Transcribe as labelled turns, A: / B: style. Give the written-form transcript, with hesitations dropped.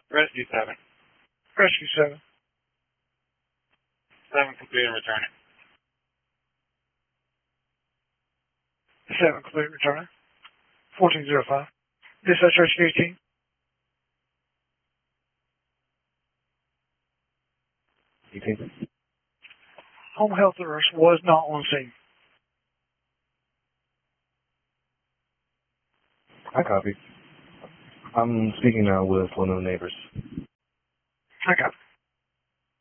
A: Rescue 7.
B: Rescue 7.
A: 7 complete and returning.
B: 7 complete returning. 1405. Dispatch Rescue 18. Home health nurse was not on scene.
C: I copy. I'm speaking now with one of the neighbors.
B: I copy.